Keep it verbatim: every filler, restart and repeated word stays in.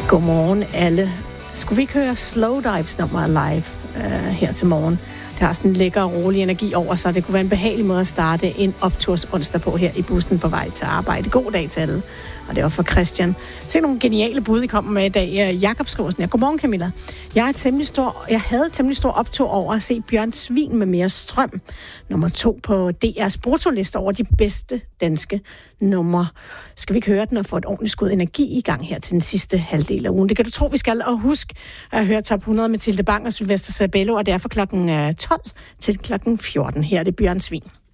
Godmorgen alle. Skulle vi ikke høre Slow Dives nummer live uh, her til morgen? Det har sådan en lækker og rolig energi over sig. Det kunne være en behagelig måde at starte en opturs onsdag på her i bussen på vej til arbejde. God dag til alle. Og det var for Christian. Se nogle geniale bud, I kommer med i dag. Jakob skriver sådan her. Godmorgen, Camilla. Jeg, er temmelig stor, jeg havde temmelig stor optur over at se Bjørn Svin med mere strøm. Nummer to på D R's brutoliste over de bedste danske numre. Skal vi ikke høre den og få et ordentligt skud energi i gang her til den sidste halvdel af ugen? Det kan du tro, vi skal. Og husk at høre Top hundrede med Tilde Bang og Sylvester Sabello, og det er fra klokken tolv til klokken fjorten. Her er det Bjørn Svin.